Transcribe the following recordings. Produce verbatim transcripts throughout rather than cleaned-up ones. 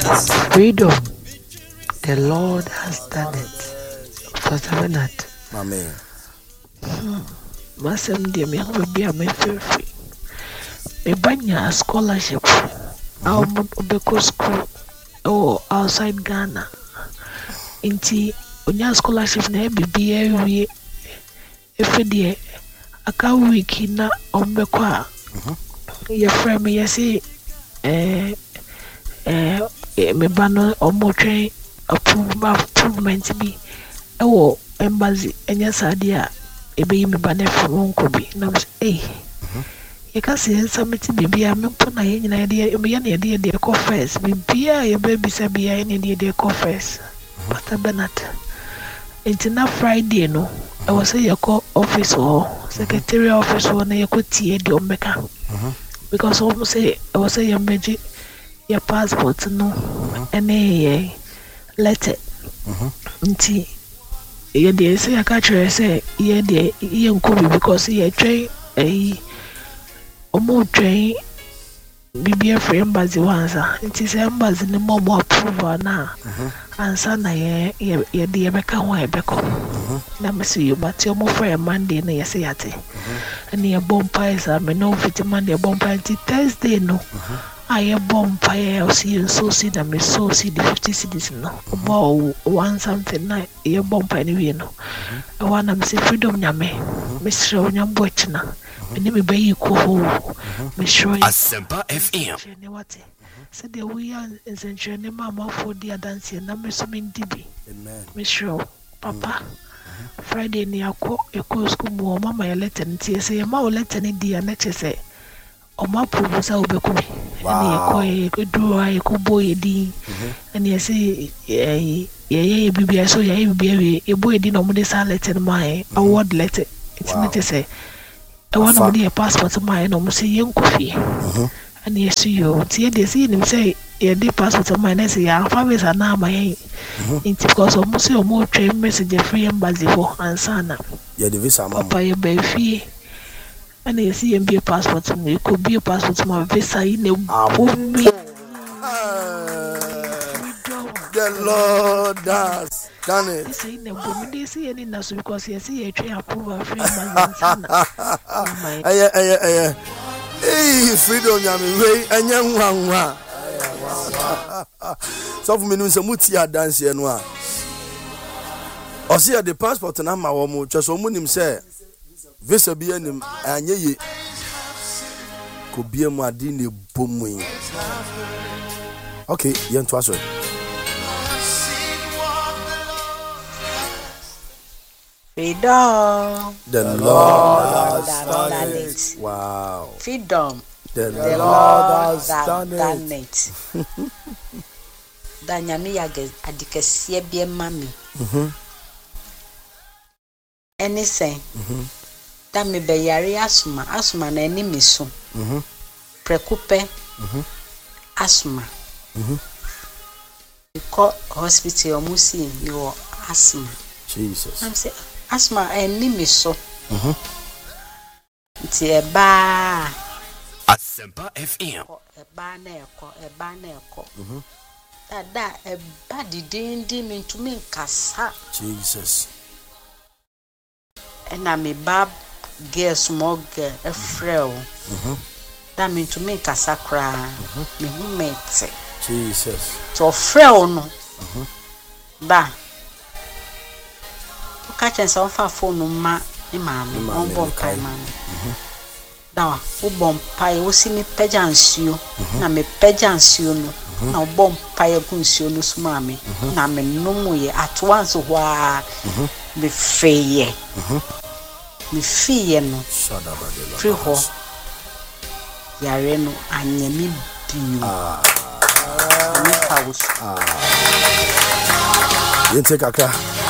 Freedom. The Lord has done it. Pastor Bernard. Amen. Masem dear me have be a me free. Me banya scholarship. I'll be school or outside Ghana. Inti onya scholarship na be be every every day. Aka wiki na ombekwa. Your friend me say eh eh me bano omo train improvement bi ewo embassy enya sade a ebe me bane from nko bi na eh ye ka se submit bibia me po na ye nyina ye me ye na ye de ko first bibia ye be bisa bia ye na ye de ko first Pastor Bernard intina Friday no I was say ye ko office or secretary office or na ye ko tie de ombeka because almost say I was say ye meji your passport no any letter nti ye dey say I catch her say ye dey ye nko because ye train eh omo train bibia free embassy once nti say embassy no more approval na ansa na ye ye dey be ka ho e be ko na me see you but omo free Monday na ye say ate and ye bompa is me no fit Monday bompa nti Thursday no I bomb fire or see so see that me so see the fifty cities no about one something night a bomb anyway no I want to say freedom nyame me show nyam bochna me me be ko ho me show Asempa F M what said the we are in century mama for the dance na me so me dibi amen me show papa Friday ni akọ ekọ school mo mama ya letter nti say ma o letter ni dia na chese o ma proposal obekumi ani ekoye kodua ekoboye di ani say eh ye bibia so ye bibia we eboye di no mo de sa letter my award letter it's not to say I want to be a passport my no mo say yen kofi ani see you tie de see him say ye de passport my na say ya fa be sa na my into because o mo say o mo train message free embassy for ansana ye de visa mama papa ye be fi and you see him be a passport to me, could be a passport to my visa in a boom. The Lord has done it. Say in a boom, they see any nasu because you see a train approval free man. Aye, aye, aye. Hey, freedom, yami, way, and young one. So for me, no, some mutia dance here, no. Or see the passport and I'm my woman, just a woman himself. Visa bi anim anye ye ko bia mu ade na bomu yi okay yen to aso freedom the Lord has done it. Wow, Freedom the the Lord has done done it. Da nyame ya adikese bia mami mhm anything mhm da me be yare asuma asuma na ani me so mhm prekupe mhm asuma mhm ko hospital omusi yo asuma Jesus I'm say asuma ani me so mhm nti eba Asempa F M eba na eko eba na eko mhm da da eba didindi me ntumi nkasa Jesus and I me bab girl small girl a frail mhm da me ntumi nkasa kra me hu mete Jesus to frail no mhm da o ka chen sa fa phone ma ni ma me on bom kai ma mhm da o bom pai o si mi peja nsuo na me peja nsuo no na o bom pai ku nsuo no so ma me na me no ye at once ho a me feye mhm me feye no shadabadela free ho yare no anyami biu ah ni pawus ah yente kaka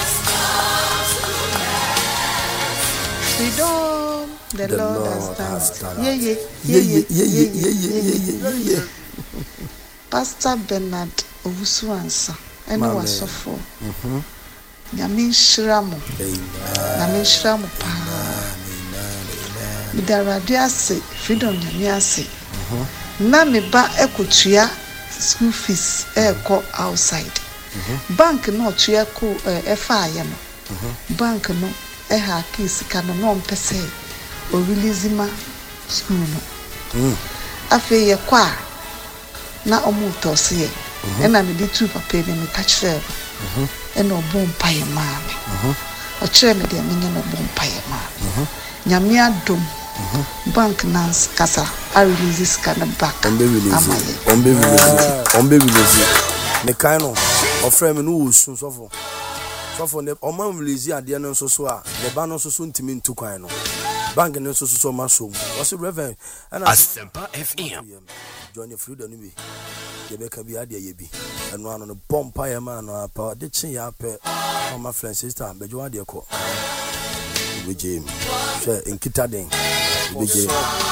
freedom the, the Lord, Lord has has done done it. it. Yeah, Yeah, yeah, yeah, yeah, yeah, yeah, yeah, yeah, yeah. Pastor Bernard Owusu-Ansah ene Mame. wasofo Mhm. nyame nhyira mo Amen. nyame nhyira mo pa Amen. midarade ase freedom nyame ase na me ba ekotua school fees eh ko outside bank no tue ko e fa aye no bank no e ha kisi ka no no mpese o release ma school no afi ye kwa na omu tose ye e na me di tu papa ni me catch them e no bom paye ma me o chere me de me no bom paye ma nyame adom bank nans kasa I release this kind of back on be release on be release on be release me kind of offer me no sun so for so for ne o man release ade no so so a ne ba no so so ntimi ntu kwan no bank no so so so ma so was reverend and Asempa F M join the fruit no be ye be ka bi ade ye bi eno ano no bomb pa ye ma no apa de chin ya pe o ma friend sister be jo ade ko we jam so enkita den we jam.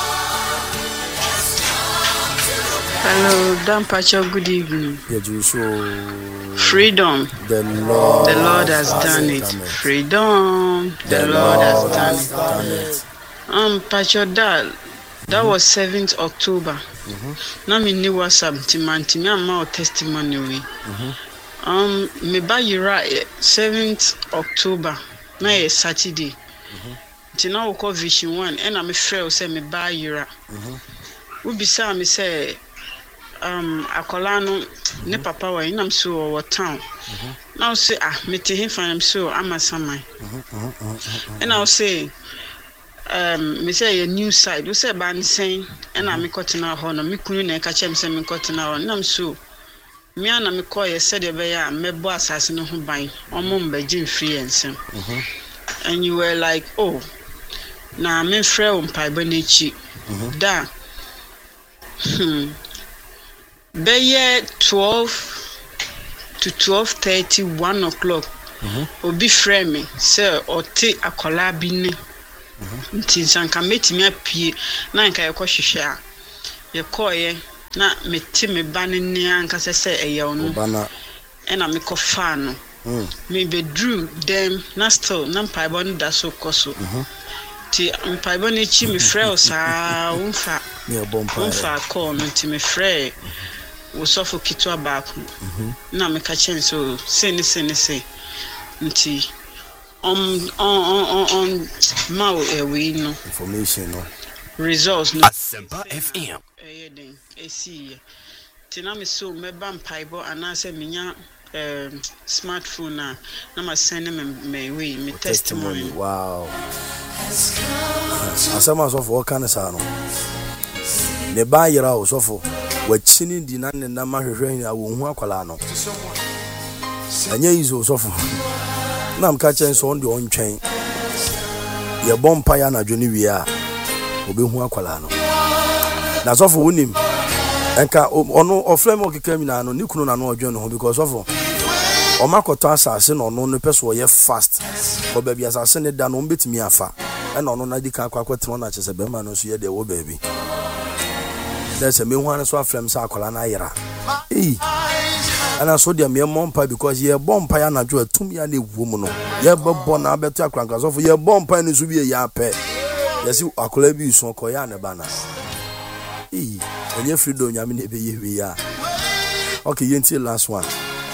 Hello, Dan Pacho, good evening. Yeah, Freedom. The Lord, the Lord has, has done it. it. Freedom. The, the Lord, Lord has done, has done it. it. Um, Pacho, that, that mm-hmm. was seventh October. Mm-hmm. Now, me new WhatsApp, Timanti, me am my testimony. Mm-hmm. Um, me ba yira seventh October. Na mm-hmm. Saturday. Mm-hmm. Now we call Vision One, and I'm afraid say me ba yira. Mm-hmm. We be say me say. Um, akolano ne papa wa inam so wa town. Now say ah me te him fan am so ama saman. And now say um me say a new side. We say ban saying and I me kotena ho no me kunu na ka chem say me kotena ho nam so me ana me call ye said be ya me bo asase no ho ban omo mbagin free ensem. And you were like, oh, na me frɛ o mpai ba na chi. Da hmm Beye twelve to twelve thirty, one o'clock. Mm-hmm. Obi frame me, sir, or take a collabine. Nti sanka metimi apie na nka ye kwhwehwe ye koye na meti me bane ni anka se eye onu bana e na me kofa no me be drew them na still na mpaibo no da so koso ti mpaibo ni chi me frɛ o sa unfa me bompa unfa call no ti me frɛ wo sofo kitwa back na me ka chen so se ni se ni se nti on on on on mau e we no information no results no Asempa F M eh den e see tina me so me ba mpaibo anase minya um smartphone na na ma send me me we me testimony. Wow, asema so for kan sa no ne ba yira o so for wa chini di na ne na ma hwehwe a wo hu akwala no anya izo so for na am ka chen so on de on twen ye bompa ya na dwoni wi a obehu akwala no na so for wonim enka ono oflem okeka mi na no ni kunu na no odwen no because of o makoto asase no no no peso ye fast o ba bi asase ne da no mbetimi afa e no no na di ka akwakwetro na chese be ma no so ye de wo ba bi there's a me wan so aflem sa akola na yira eh ana so dia me mompa because ye bompa ya na jo atum ya na ewu mu no ye bebo na abeto akranka so ye bompa ni so bi ya pe yesi akola bi so ko ya ne bana eh onye freedom nyame ne be ye wi ya okay yenti last one.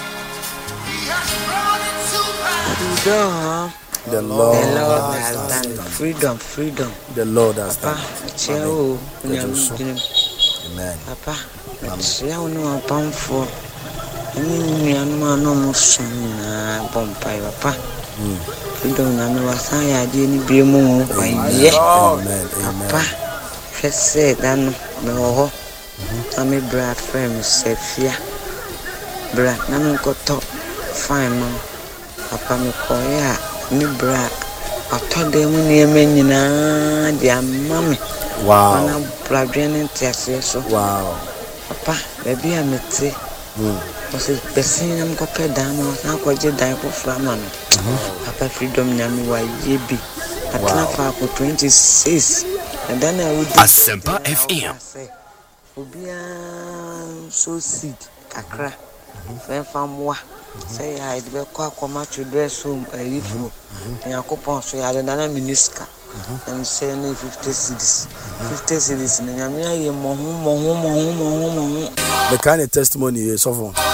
Freedom. The Lord, the Lord has, has done it. Freedom, freedom. The Lord has done it. Amen. Papa, you know a bomb for me, and one almost a bomb pie, Papa. Freedom, I know what I didn't be more by ye. Amen. Papa, first said, then no, I'm a brat friend, said fear. Brat, none got top, fine man. Papa, me call ya. Me bra atode mu ne menyina dia mami. Wow. Ana bra dwene tiase so. Wow. Papa baby amete mmose besin am ko peda no na ko je dan ko frama no. Papa freedom nyame wa yebi atna fa ko twenty-six and then I would Asempa F M obia so seed kakra fen famwa say I be kwa kwa ma chudre so ayifu yakopon so ya na minister I'm saying fifty cities. fifty cities. I'm here, mohu, mohu, mohu, mohu, mohu. The kind of testimony is of one.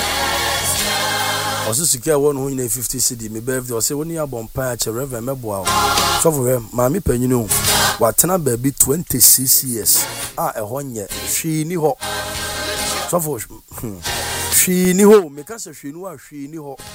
I was secure one who in fifty city. My birthday was when you are born, patch a reverend Meboa. So for him, Mammy Penny, what ten baby twenty-six years. Ah, a one year. She knew her. So for she knew her, because she knew she knew her.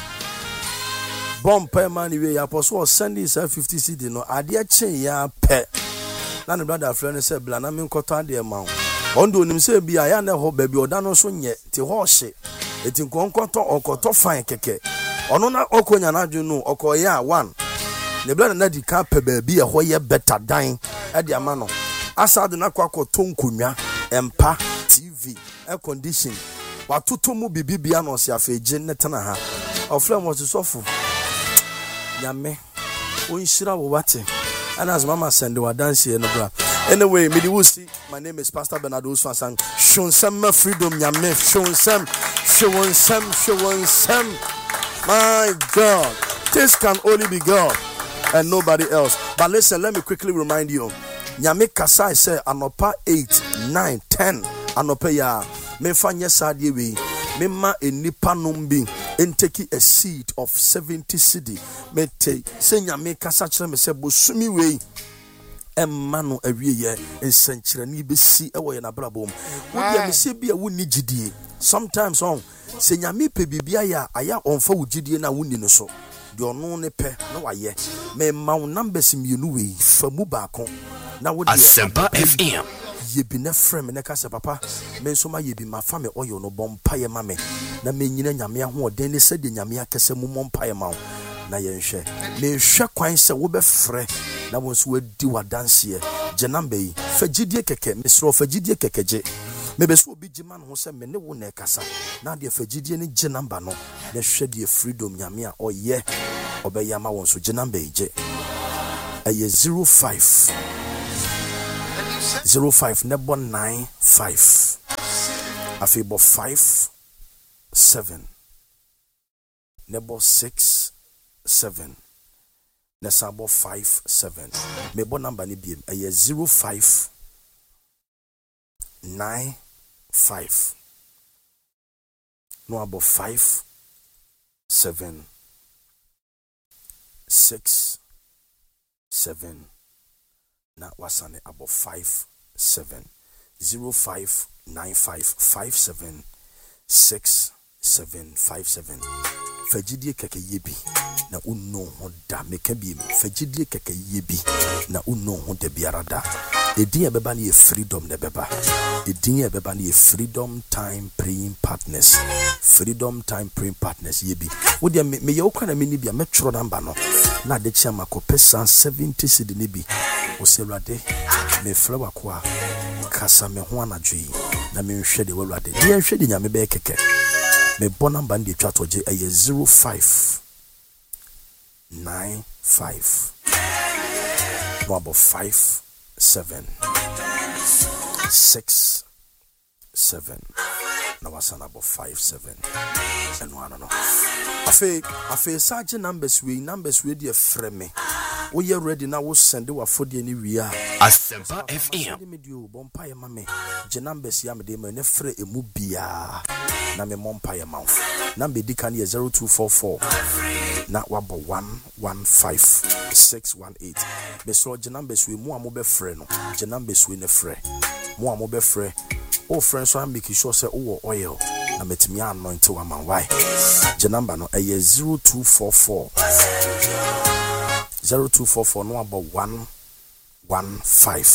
Bomb pay money way apostle sending say fifty cedi no ade chen ya pe na ne brother friend say bla na me nkota ade ma ondo nim say bia ya na ho ba bi oda no so nye ti ho hye eti nkonkoto okoto fine keke ono na okonya na adwu no okoya one ne brother na di ka pe ba bi e ho ye better dan ade ama no asade na kwakoto nkonwa empa tv air condition watoto mu bibibia no se afeje ne tena ha ofrem was sofo Yame, Unshira Wate, and as Mama send you a dance here, no bra. Anyway, me will see. My name is Pastor Bernardo Swansang. Show some freedom, Yame, show some, show some, show some. My God, this can only be God and nobody else. But listen, let me quickly remind you. Yame Kasai say anopa eight, nine, ten. Anopa ya. Me fanya sadie we. Me ma enipa numbi. And take a seed of seventy cedi. Me take senya me kasa kire me se bosumi we emmano awie ye ensankyira ni be si ewo ye na brabom wo dia me se bia wo ni gidie sometimes on senya me pe bibia ya aya onfa wo gidie na wo ni no so de ono ne pe na waye me ma wo numbers mienu we famu baako na wo dia Asempa F M yebi na frame na kasa papa me so ma yebi ma fa me oyo no bompa ye ma me na me nyina nyame ahoden ne sɛ de nyame akɛsɛ mu mompa ye ma wo na ye nhwɛ me hwɛ kwan sɛ wo be frɛ na wo so wadi wadanse ye gye number yi fagidie kɛkɛ me sro fagidie kɛkɛgye me be so obi gima no ho sɛ me ne wo na kasa na de fagidie ne gye number no na hwɛ de freedom nyame a ɔyɛ ɔbɛyɛ ma wo so gye number yi gye ɛyɛ zero five zero five nebo nine five afebo five seven nebo six seven nesabo five seven mebo number ni biem eye zero five nine five no abo five seven six seven na wasane abo five seven zero five nine five five seven six seven five seven fagidie keke yebi na unno ho da meka bi fagidie keke yebi na unno ho da biarada edin ebeba na freedom na beba edin ebeba na freedom time praying partners freedom time praying partners yebi wo dia me ye okwa na me ni bia metro number no na de chia makopesa seventy cedi ne bi o selade me flower kwa kasa me ho anadwi na me nhwe de walade ye nhwe de nyame be keke me bon number ndi twa toje eye zero five nine five no about five seven six seven na wasana about five seven and one no afi afi saje numbers we numbers we dey frame we are ready now we send we afodi ni wi a Asempa F M me dio bompa ye mame je numbers ya me dey me ne frɛ emu bia na me mompa ye mouth number di kan ye zero two four four na wabo one one five six one eight me so je numbers we mu amobe frɛ no je numbers we ne frɛ mu amobe frɛ o friend so am make sure say o oil na metimi anoint wa man why je number no eh zero two four four zero two four four no about one one five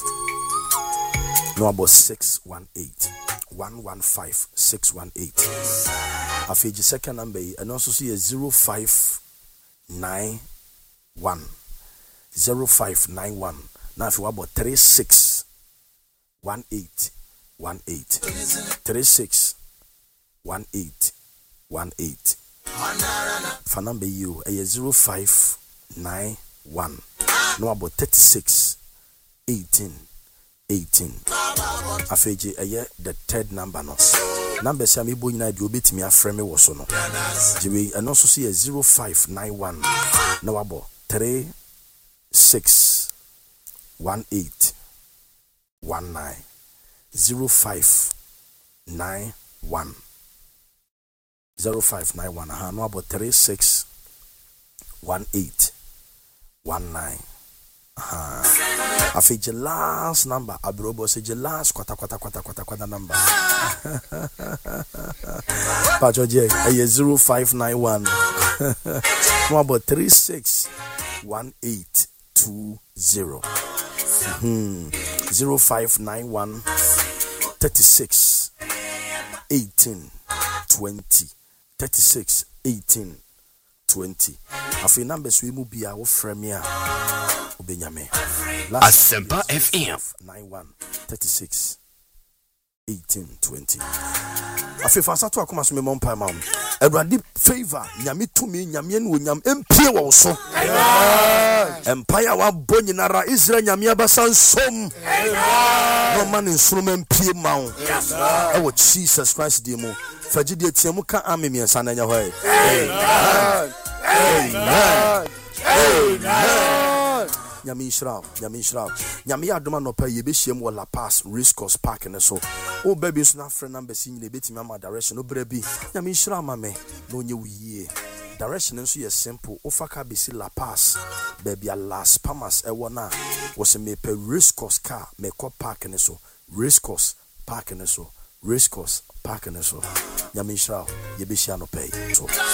no about six one eight one one five six one eight afiji second number and also see a zero five nine one zero five nine one now if you about three six one eight one eight three six one eight one eight for number you a zero five nine one no about thirty six eighteen eighteen afeje aye the third number no number say me bo nyina de obetimi afrɛ me wo so no jiwe and also see a zero five nine one no about three six one eight one nine zero five nine one zero five nine one. Aha, no about three six one eight one nine. Aha. I feel the last number. Abrobo say the last quarter quarter quarter quarter quarter number. Patroje, aye zero five nine one. No about three six one eight two zero. Hmm. Zero five nine one thirty six eighteen twenty thirty six eighteen twenty. I feel numbers we move be our friend here. Obenyame. Asempa F M nine one thirty six eighteen twenty. I feel fast to akoma so me mon pa ma. Everybody favor nyame to me nyame no nyam empie wo so. Empire wa bonyinara Israel nyame abasan som. No man instrument empie ma wo. E wo Jesus Christ dey mo. Fagide tie mu ka ame mi ensa na nya hoye. Amen. Amen. Amen. Nyami Israel, Nyami Israel. Nyami adoma no pa yebe hiem wo La Paz Race Course Park ne so. O baby so na friend number si nyine beti mama direction obrabi. Nyami Israel mame no nye wiye. Direction nso ye simple. Ofaka besi La Paz. Baby a Las Palmas e wona. Wo se me pe Race Course car me ko park ne so. Race Course Park ne so. Race Course Park ne so. Nyami Israel yebe hia no pay. So